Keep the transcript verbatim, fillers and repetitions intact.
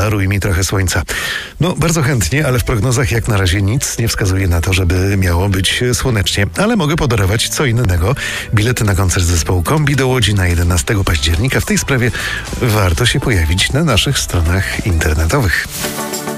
Daruj mi trochę słońca. No, bardzo chętnie, ale w prognozach jak na razie nic nie wskazuje na to, żeby miało być słonecznie. Ale mogę podarować co innego. Bilety na koncert zespołu Kombi do Łodzi na jedenastego października. W tej sprawie warto się pojawić na naszych stronach internetowych.